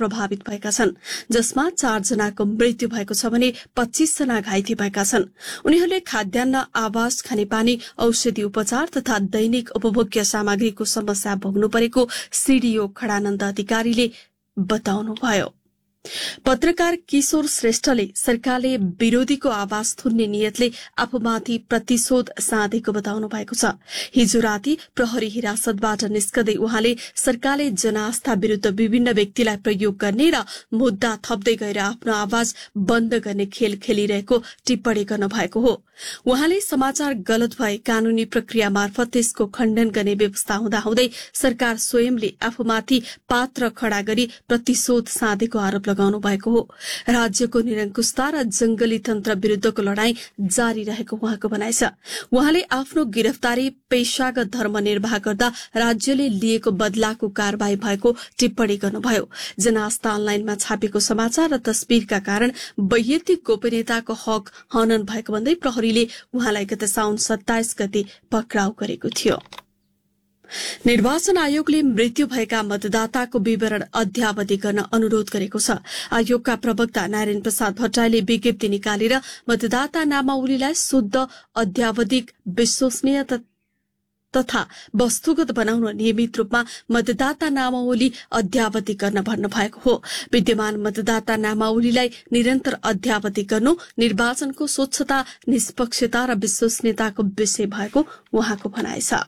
प्रभावित भएका छन्, जसमा 4 जनाको मृत्यु भएको छ भने 25 जना घाइते भएका छन्। उनीहरूले खाद्यान्न, आवास, खानेपानी, औषधि उपचार तथा दैनिक उपभोग्य सामग्रीको समस्या भोग्नु परेको सीडीओ खडानन्द अधिकारीले बताउनुभयो। पत्रकार किशोर श्रेष्ठले सरकारले विरोधीको आवाज थुन्ने नियतले आफूमाथि प्रतिशोध साधेको बताउनु भएको छ। हिजो राति प्रहरी हिरासतबाट निस्कदै उहाँले सरकारले जनआस्था विरूद्ध विभिन्न व्यक्तिलाई प्रयोग गर्ने र मुद्दा थप्दै गएर आफ्नो आवाज बन्द गर्ने खेल खेलिरहेको टिप्पणी गर्नुभएको हो। उहाँले समाचार गलत भए कानूनी प्रक्रिया मार्फत त्यसको खण्डन गर्ने व्यवस्था हुँदाहुँदै सरकार स्वयंले आफूमाथि पात्र खड़ा गरी प्रतिशोध साधेको आरोप लगाउनु भएको हो। राज्यको निरंकुशता र जंगली तन्त्र विरूद्धको लड़ाई जारी रहेको उहाँको भनाइ छ। उहाँले आफ्नो गिरफ्तारी पेशागत धर्म निर्वाह गर्दा राज्यले लिएको बदलाको कारवाही भएको टिप्पणी गर्नुभयो। जनआस्था अनलाइनमा छापेको समाचार र तस्बिरका कारण वैयक्तिक गोपनीयताको हक हनन भएको भन्दै प्रहरीले उहाँलाई गत साउन 27 गते पक्राउ गरेको थियो। निर्वाचन आयोगले मृत्यु भएका मतदाताको विवरण अद्यावधि गर्न अनुरोध गरेको छ। आयोगका प्रवक्ता नारायण प्रसाद भट्टराईले विज्ञप्ति निकालेर मतदाता नामावलीलाई शुद्ध, अद्यावधिक, विश्वसनीय तथा वस्तुगत बनाउन नियमित रूपमा मतदाता नामावली अद्यावधिक गर्न भन्नुभएको हो। विद्यमान मतदाता नामावलीलाई निरन्तर अद्यावधिक गर्नु निर्वाचनको स्वच्छता, निष्पक्षता र विश्वसनीयताको विषय भएको उहाँको भनाइ छ।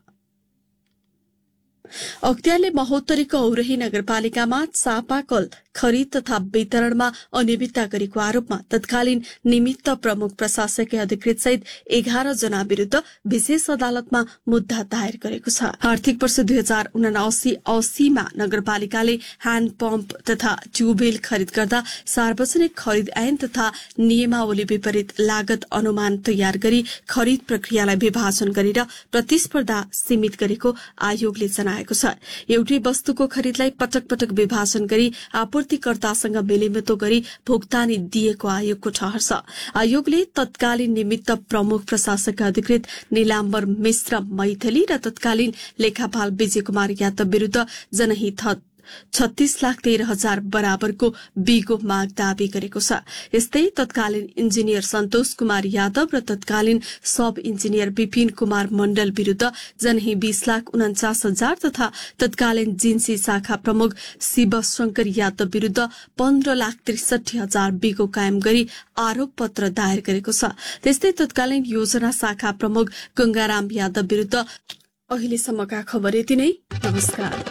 अख्तियारले महोत्तरीको औरही नगरपालिकामा चापाकल खरिद तथा वितरणमा अनियमितता गरेको आरोपमा तत्कालीन निमित्त प्रमुख प्रशासकीय अधिकृत सहित 11 जना विरूद्ध विशेष अदालतमा मुद्दा दायर गरेको छ। आर्थिक वर्ष 2079-80मा नगरपालिकाले ह्याण्ड पम्प तथा ट्युबवेल खरिद गर्दा सार्वजनिक खरिद ऐन तथा नियमावली विपरीत लागत अनुमान तयार गरी खरिद प्रक्रियालाई विभाजन गरेर प्रतिस्पर्धा सीमित गरेको आयोगले जनाएको छ। एउटै वस्तुको खरिदलाई पटक पटक विभाजन गरी आपूर्तिकर्तासँग मेलमितो गरी भुक्तानी दिएको आयोगको ठहर छ। आयोगले तत्कालीन निमित्त प्रमुख प्रशासक अधिकृत नीलाम्बर मिश्र मैथिली र तत्कालीन लेखापाल विजय कुमार यादव विरूद्ध जनहित 36,13,000 बराबरको बिगो माग दावी गरेको छ। यस्तै तत्कालीन इन्जिनियर सन्तोष कुमार यादव र तत्कालीन सब इन्जिनियर विपिन कुमार मण्डल विरूद्ध जनहि 20,49,000 तथा तत्कालीन जिन्सी शाखा प्रमुख शिवशंकर यादव विरूद्ध 15,63,000 बिगो कायम गरी आरोप पत्र दायर गरेको छ। त्यस्तै तत्कालीन योजना शाखा प्रमुख गंगाराम यादव विरूद्ध अहिलेसम्मका खबर यति नै। नमस्कार।